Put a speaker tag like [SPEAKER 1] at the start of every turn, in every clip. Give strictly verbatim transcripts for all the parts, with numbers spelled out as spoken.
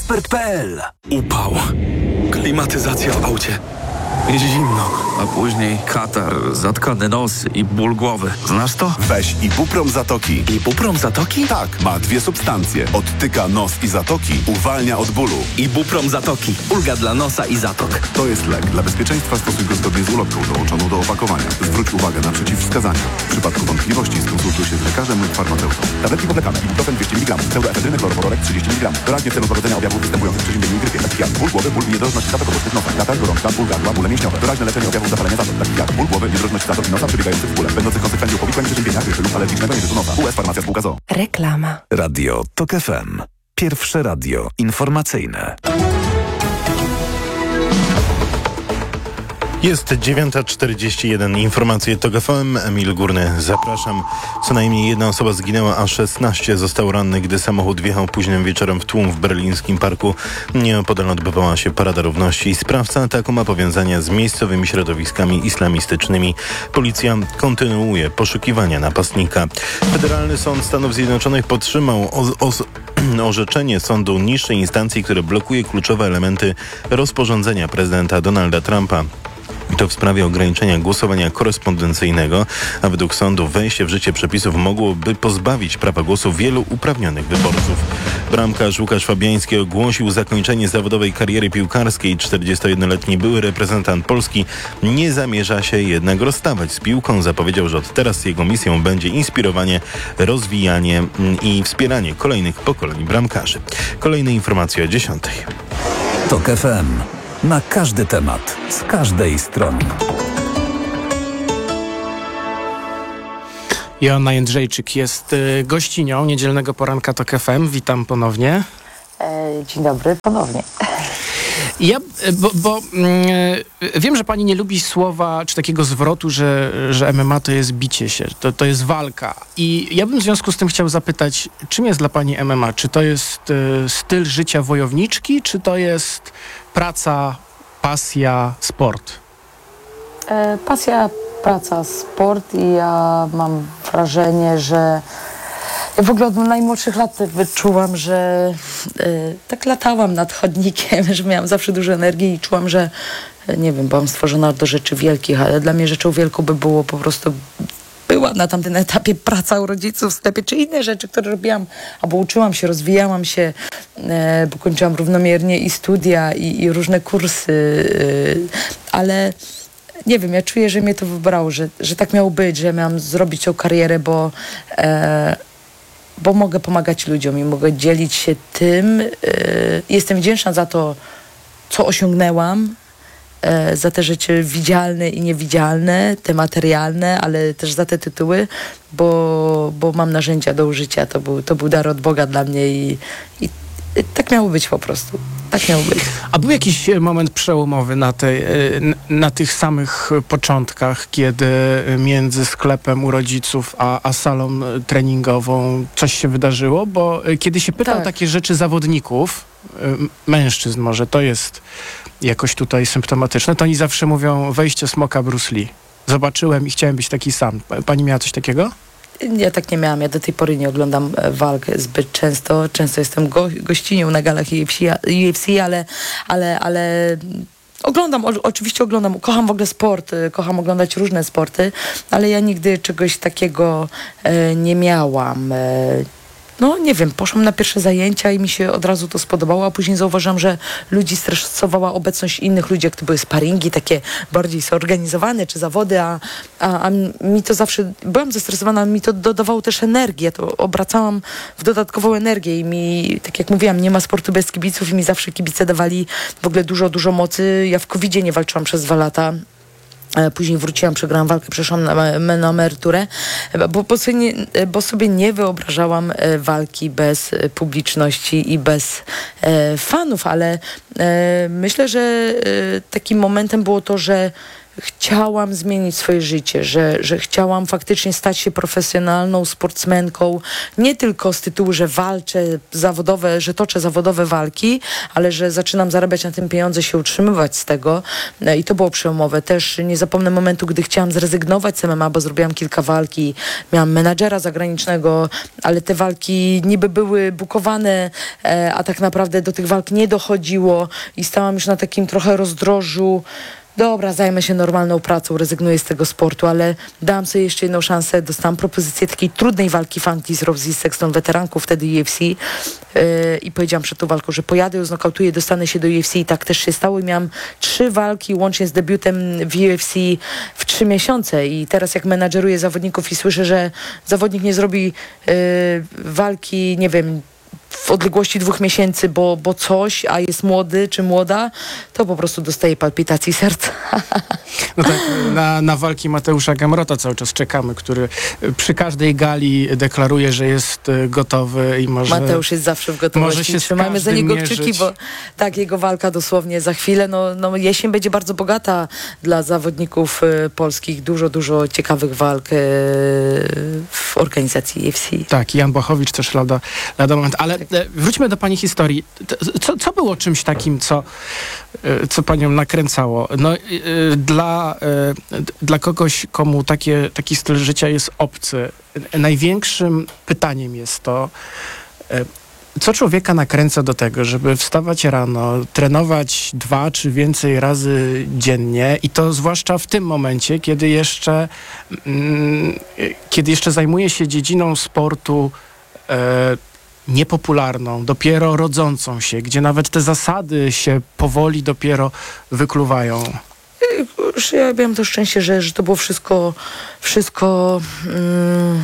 [SPEAKER 1] ekspert kropka pe el.
[SPEAKER 2] Upał. Klimatyzacja w aucie. Zimno, a później katar, zatkany nos i ból głowy. Znasz to?
[SPEAKER 3] Weź Ibuprom Zatoki.
[SPEAKER 2] Ibuprom Zatoki?
[SPEAKER 3] Tak, ma dwie substancje. Odtyka nos i zatoki, uwalnia od bólu.
[SPEAKER 2] Ibuprom Zatoki. Ulga dla nosa i zatok.
[SPEAKER 3] To jest lek. Dla bezpieczeństwa stosuj go zgodnie z ulotką dołączoną do opakowania. Zwróć uwagę na przeciwwskazania. W przypadku wątpliwości skonsultuj się z lekarzem lub farmaceutą. Tabletki podlekane. Ibuprofen dwieście miligramów. Pseudoefedryny chlorowodorek trzydzieści miligramów. Doraźnie w celu złagodzenia objawów występujących w przeziębieniu i grypie. Takich jak ból głowy, ból i niedrożność zatok obecnych nosa. Katar, gorączka, ból gardła, bóle mięśniowe. Doraźne leczenie objawów zapalenia zatok. Takich jak ból głowy, niedrożność zatok i nosa przebiegających w bóle. Będących konsekwencją powikłań przeziębienia, grypy lub alergicznego niewysu nosa. U S Farmacja Spółka z o o.
[SPEAKER 4] Reklama.
[SPEAKER 1] Radio TOK F M. Pierwsze radio informacyjne.
[SPEAKER 5] Jest dziewiąta czterdzieści jeden. Informacje TOK F M. Emil Górny. Zapraszam. Co najmniej jedna osoba zginęła, a szesnaście zostało rannych, gdy samochód wjechał późnym wieczorem w tłum w berlińskim parku. Nieopodal odbywała się Parada Równości. Sprawca ataku ma powiązania z miejscowymi środowiskami islamistycznymi. Policja kontynuuje poszukiwania napastnika. Federalny Sąd Stanów Zjednoczonych podtrzymał o, o, orzeczenie sądu niższej instancji, które blokuje kluczowe elementy rozporządzenia prezydenta Donalda Trumpa. I to w sprawie ograniczenia głosowania korespondencyjnego, a według sądu wejście w życie przepisów mogłoby pozbawić prawa głosu wielu uprawnionych wyborców. Bramkarz Łukasz Fabiański ogłosił zakończenie zawodowej kariery piłkarskiej. czterdziestojednoletni były reprezentant Polski nie zamierza się jednak rozstawać z piłką. Zapowiedział, że od teraz jego misją będzie inspirowanie, rozwijanie i wspieranie kolejnych pokoleń bramkarzy. Kolejne informacje o dziesiątej.
[SPEAKER 1] TOK F M. Na każdy temat, z każdej strony.
[SPEAKER 6] Joanna Jędrzejczyk jest y, gościnią niedzielnego poranka TOK F M. Witam ponownie.
[SPEAKER 7] E, dzień dobry, ponownie.
[SPEAKER 6] Ja, bo, bo y, wiem, że pani nie lubi słowa, czy takiego zwrotu, że, że M M A to jest bicie się, to, to jest walka. I ja bym w związku z tym chciał zapytać, czym jest dla pani M M A? Czy to jest y, styl życia wojowniczki, czy to jest praca, pasja, sport?
[SPEAKER 7] E, pasja, praca, sport i ja mam wrażenie, że ja w ogóle od najmłodszych lat wyczułam, że e, tak latałam nad chodnikiem, że miałam zawsze dużo energii i czułam, że e, nie wiem, byłam stworzona do rzeczy wielkich, ale dla mnie rzeczą wielką by było po prostu była na tamtym etapie praca u rodziców w sklepie, czy inne rzeczy, które robiłam, albo uczyłam się, rozwijałam się, e, bo kończyłam równomiernie i studia, i, i różne kursy, e, ale nie wiem, ja czuję, że mnie to wybrało, że, że tak miało być, że miałam zrobić tą karierę, bo, e, bo mogę pomagać ludziom i mogę dzielić się tym. E, jestem wdzięczna za to, co osiągnęłam, za te rzeczy widzialne i niewidzialne, te materialne, ale też za te tytuły, bo, bo mam narzędzia do użycia. To był, to był dar od Boga dla mnie i, i, i tak miało być po prostu. Tak miało być.
[SPEAKER 6] A był jakiś moment przełomowy na, tej, na tych samych początkach, kiedy między sklepem u rodziców a, a salą treningową coś się wydarzyło? Bo kiedy się pytał
[SPEAKER 7] tak.
[SPEAKER 6] takie rzeczy zawodników, mężczyzn może, to jest jakoś tutaj symptomatyczne, to oni zawsze mówią wejście smoka Bruce Lee. Zobaczyłem i chciałem być taki sam. Pani miała coś takiego?
[SPEAKER 7] Ja tak nie miałam. Ja do tej pory nie oglądam walk zbyt często. Często jestem go, gościnią na galach U F C, U F C ale, ale, ale oglądam, o, oczywiście oglądam. Kocham w ogóle sport, kocham oglądać różne sporty, ale ja nigdy czegoś takiego e, nie miałam. E, No nie wiem, poszłam na pierwsze zajęcia i mi się od razu to spodobało, a później zauważyłam, że ludzi stresowała obecność innych ludzi, jak to były sparingi, takie bardziej zorganizowane, czy zawody, a, a, a mi to zawsze, byłam zestresowana, a mi to dodawało też energię, to obracałam w dodatkową energię i mi, tak jak mówiłam, nie ma sportu bez kibiców i mi zawsze kibice dawali w ogóle dużo, dużo mocy. Ja w kowidzie nie walczyłam przez dwa lata. Później wróciłam, przegrałam walkę, przeszłam na, na emeryturę, bo, bo, sobie nie, bo sobie nie wyobrażałam walki bez publiczności i bez e, fanów, ale e, myślę, że e, takim momentem było to, że chciałam zmienić swoje życie, że, że chciałam faktycznie stać się profesjonalną sportsmenką, nie tylko z tytułu, że walczę zawodowe, że toczę zawodowe walki, ale że zaczynam zarabiać na tym pieniądze, się utrzymywać z tego. I to było przełomowe. Też nie zapomnę momentu, gdy chciałam zrezygnować z M M A, bo zrobiłam kilka walki, miałam menadżera zagranicznego, ale te walki niby były bukowane, a tak naprawdę do tych walk nie dochodziło i stałam już na takim trochę rozdrożu. Dobra, zajmę się normalną pracą, rezygnuję z tego sportu, ale dałam sobie jeszcze jedną szansę. Dostałam propozycję takiej trudnej walki Funky z Rosie Sexton, weteranką wtedy U F C yy, i powiedziałam przed tą walką, że pojadę, ją znokautuję, dostanę się do U F C i tak też się stało i miałam trzy walki łącznie z debiutem w U F C w trzy miesiące i teraz jak menadżeruję zawodników i słyszę, że zawodnik nie zrobi yy, walki, nie wiem, w odległości dwóch miesięcy, bo, bo coś, a jest młody czy młoda, to po prostu dostaje palpitacji serca.
[SPEAKER 6] No tak, na, na walki Mateusza Gamrota cały czas czekamy, który przy każdej gali deklaruje, że jest gotowy i może...
[SPEAKER 7] Mateusz jest zawsze w gotowości.
[SPEAKER 6] Może się
[SPEAKER 7] Trzymajmy za niego
[SPEAKER 6] mierzyć.
[SPEAKER 7] kciuki, bo tak, jego walka dosłownie za chwilę. No, no jesień będzie bardzo bogata dla zawodników y, polskich. Dużo, dużo ciekawych walk y, w organizacji U F C.
[SPEAKER 6] Tak, Jan Błachowicz też lada, lada moment. Ale e, wróćmy do pani historii. T- Co, co było czymś takim, co, e, co panią nakręcało? No, e, dla, e, d- dla kogoś, komu takie, taki styl życia jest obcy, e, największym pytaniem jest to, e, co człowieka nakręca do tego, żeby wstawać rano, trenować dwa czy więcej razy dziennie i to zwłaszcza w tym momencie, kiedy jeszcze, mm, kiedy jeszcze zajmuje się dziedziną sportu e, niepopularną, dopiero rodzącą się, gdzie nawet te zasady się powoli dopiero wykluwają.
[SPEAKER 7] Już ja miałam to szczęście, że, że to było wszystko, wszystko mm,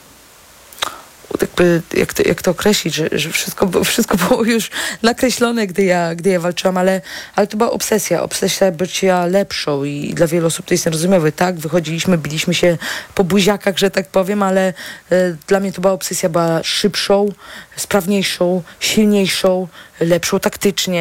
[SPEAKER 7] jakby, jak to, jak to określić, że, że wszystko, było- wszystko było już nakreślone, gdy ja, gdy ja walczyłam, ale, ale to była obsesja, obsesja bycia lepszą i dla wielu osób to jest niezrozumiałe. Tak, wychodziliśmy, biliśmy się po buziakach, że tak powiem, ale e, dla mnie to była obsesja, była szybszą, sprawniejszą, silniejszą, lepszą taktycznie.